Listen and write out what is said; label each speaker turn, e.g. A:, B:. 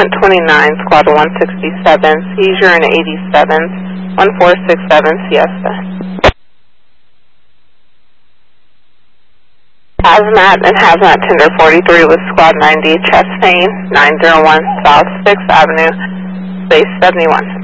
A: Delinquent 29, squad 167, seizure in 87, 1467 Siesta. Hazmat and Hazmat Tender 43 with squad 90, chest pain, 901 South 6th Avenue, space 71.